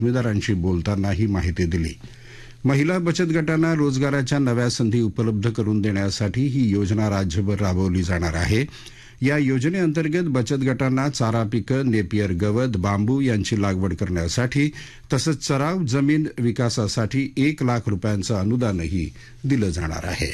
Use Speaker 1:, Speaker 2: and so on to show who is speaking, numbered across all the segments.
Speaker 1: उमेदवारांशी बोलताना ही माहिती दिली. महिला बचत गटांना रोजगाराच्या नव्या संधी उपलब्ध करून देण्यासाठी ही योजना राज्यभर राबवली जाणार आहे. या योजनेअंतर्गत बचत गटांना चारा पिकं, नेपियर गवत, बांबू यांची लागवड करण्यासाठी तसंच चराव जमीन विकासासाठी 1 लाख रुपयांचं अनुदानही दिलं जाणार आहे.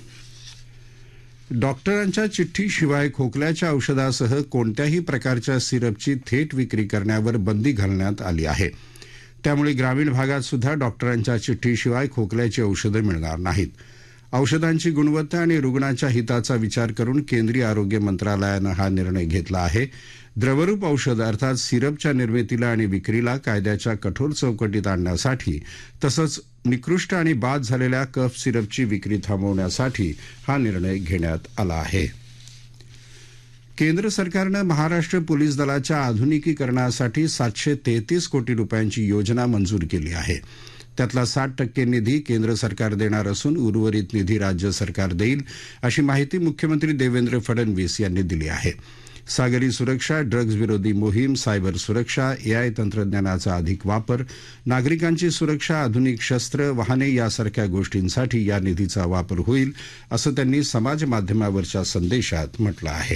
Speaker 1: डॉक्टरांच्या चिठ्ठीशिवाय खोकल्याच्या औषधासह कोणत्याही प्रकारच्या सिरपची थेट विक्री करण्यावर बंदी घालण्यात आली आहे. त्यामुळे ग्रामीण भागात सुद्धा डॉक्टरांच्या चिठ्ठीशिवाय खोकल्याची औषधं मिळणार नाहीत. औषधांची गुणवत्ता आणि रुग्णाच्या हिताचा विचार करून केंद्रीय आरोग्य मंत्रालयानं हा निर्णय घेतला आहे. द्रवरूप औषध अर्थात सिरपच्या निर्मितीला आणि विक्रीला कायद्याच्या कठोर चौकटीत आणण्यासाठी तसंच निकृष्ट आणि बाद झालेल्या कफ सिरपची विक्री थांबवण्यासाठी हा निर्णय घेण्यात आला आहे. केंद्र सरकारनं महाराष्ट्र पोलीस दलाच्या आधुनिकीकरणासाठी 733 कोटी रुपयांची योजना मंजूर केली आहे. त्यातला 60% निधी केंद्र सरकार देणार असून उर्वरित निधी राज्य सरकार देईल, अशी माहिती मुख्यमंत्री देवेंद्र फडणवीस यांनी दिली आहे. सागरी सुरक्षा, ड्रग्ज विरोधी मोहीम, सायबर सुरक्षा, AI तंत्रज्ञानाचा अधिक वापर, नागरिकांची सुरक्षा, आधुनिक शस्त्र, वाहने यासारख्या गोष्टींसाठी या निधीचा वापर होईल, असं त्यांनी समाज माध्यमावरच्या संदेशात म्हटलं आहे.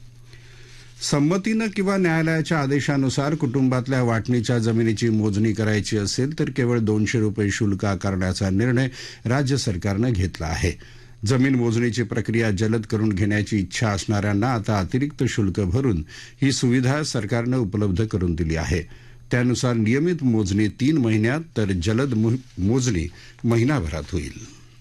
Speaker 1: संमतीनं किंवा न्यायालयाच्या आदेशानुसार कुटुंबातल्या वाटणीच्या जमिनीची मोजणी करायची असेल तर केवळ 200 रुपये शुल्क आकारण्याचा निर्णय राज्य सरकारनं घेतला आहे. जमीन मोजणीची प्रक्रिया जलद करून घेण्याची इच्छा असणाऱ्यांना आता अतिरिक्त शुल्क भरून ही सुविधा सरकारनं उपलब्ध करून दिली आहे. त्यानुसार नियमित मोजणी 3 महिन्यात तर जलद मोजणी महिनाभरात होईल.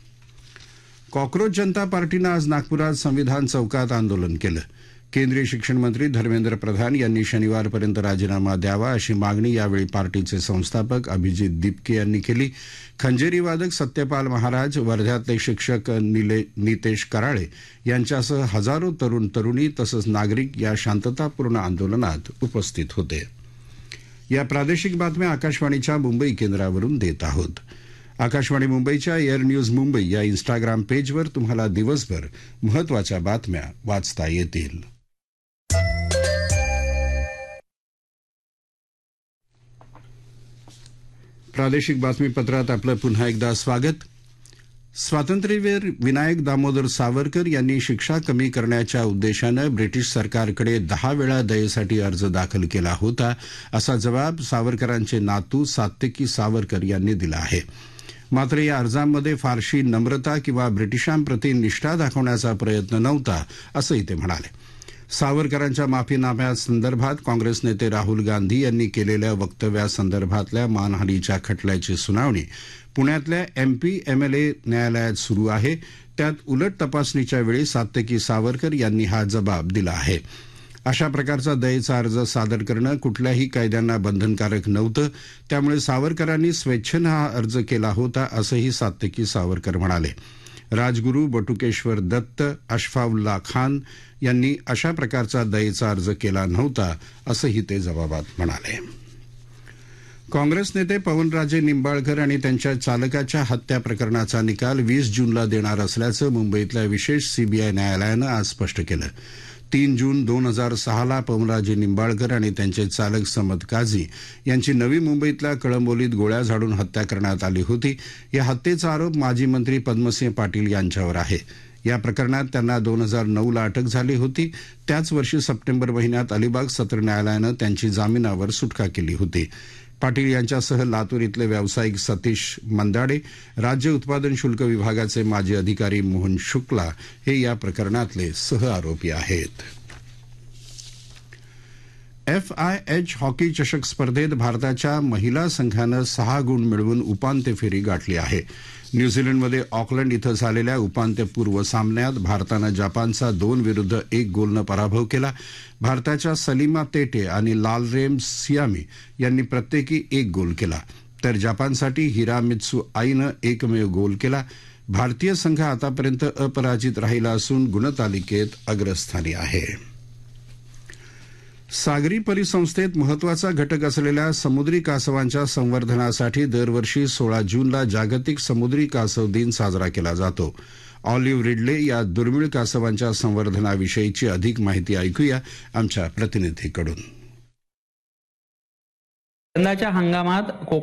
Speaker 1: कॉक्रोच जनता पार्टीनं आज नागपुरात संविधान चौकात आंदोलन केलं. केंद्रीय शिक्षण मंत्री धर्मेंद्र प्रधान यांनी शनिवारपर्यंत राजीनामा द्यावा अशी मागणी यावेळी पार्टीचे संस्थापक अभिजित दिपके यांनी केली. खंजेरी वादक सत्यपाल महाराज, वर्ध्यातले शिक्षक नितेश कराळे यांच्यासह हजारो तरुण तरुणी तसंच नागरिक या शांततापूर्ण आंदोलनात उपस्थित होते. या प्रादेशिक बातम्या आकाशवाणीच्या मुंबई केंद्रावरून देत आहोत. आकाशवाणी मुंबईच्या एअर न्यूज मुंबई या इंस्टाग्राम पेजवर तुम्हाला दिवसभर महत्त्वाच्या बातम्या वाचता येतील. प्रादेशिक बातमीपत्रात आपलं पुन्हा एकदा स्वागत. स्वातंत्र्यवीर विनायक दामोदर सावरकर यांनी शिक्षा कमी करण्याच्या उद्देशानं ब्रिटिश सरकारकडे 10 वेळा दयेसाठी अर्ज दाखल केला होता, असा जबाब सावरकरांचे नातू सात्यकी सावरकर यांनी दिला आहे. मात्र या अर्जांमध्ये फारशी नम्रता किंवा ब्रिटिशांप्रती निष्ठा दाखवण्याचा प्रयत्न नव्हता, असंही ते म्हणाले. सावरकरांच्या माफीनाम्यासंदर्भात काँग्रेस नेते राहुल गांधी यांनी केलेल्या वक्तव्यासंदर्भातल्या मानहानीच्या खटल्याची सुनावणी पुण्यातल्या MP MLA न्यायालयात सुरू आहे. त्यात उलट तपासणीच्या वेळी सात्यकी सावरकर यांनी हा जबाब दिला आहे. अशा प्रकारचा दयेचा अर्ज सादर करणं कुठल्याही कायद्यांना बंधनकारक नव्हतं, त्यामुळे सावरकरांनी स्वेच्छेनं हा अर्ज केला होता, असंही सात्यकी सावरकर म्हणाले. राजगुरू, बटुकेश्वर दत्त, अशफाउल्ला खान यांनी अशा प्रकारचा दयेचा अर्ज केला नव्हता, असंही ते जबाबात म्हणाले. काँग्रेस नेते पवनराजे निंबाळकर आणि त्यांच्या चालकाच्या हत्या प्रकरणाचा निकाल 20 जूनला देणार असल्याचं मुंबईतल्या विशेष CBI न्यायालयानं आज स्पष्ट केलं. 3 जून 2006ला पवनराजे निंबाळकर आणि त्यांचे चालक समद काझी यांची नवी मुंबईतल्या कळंबोलीत गोळ्या झाडून हत्या करण्यात आली होती. या हत्येचा आरोप माजी मंत्री पद्मसिंह पाटील यांच्यावर आहे. या प्रकरणात त्यांना 2009ला अटक झाली होती. त्याच वर्षी सप्टेंबर महिन्यात अलिबाग सत्र न्यायालयानं त्यांची जामिनावर सुटका केली होती. पाटील यांच्यासह लातूर इथले व्यावसायिक सतीश मंदाडे, राज्य उत्पादन शुल्क विभागाचे माजी अधिकारी मोहन शुक्ला हे या प्रकरणातले सहआरोपी आहेत. FIH हॉकी चषक स्पर्धेत भारताच्या महिला संघानं 6 गुण मिळवून उपांत्य फेरी गाठली आहे. न्यूझीलंडमध्ये ऑकलंड इथं झालेल्या उपांत्यपूर्व सामन्यात भारतानं जपानचा 2-1 गोलनं पराभव केला. भारताच्या सलीमा तेटे आणि लालरेम सियामी यांनी प्रत्येकी 1 गोल केला, तर जपानसाठी हिरामित्सू आईनं एकमेव गोल केला. भारतीय संघ आतापर्यंत अपराजित राहिला असून गुणतालिकेत अग्रस्थानी आहे. सागरी परिसंस्थेत महत्वाचा घटक असलेल्या समुद्री कासवांच्या संवर्धनासाठी दरवर्षी 16 जूनला जागतिक समुद्री कासव दिन साजरा केला जातो. ऑलिव्ह रिडले या दुर्मिळ कासवांच्या संवर्धनाविषयीची अधिक माहिती ऐकूया आमच्या प्रतिनिधीकडून.
Speaker 2: यंदाच्या हंगामात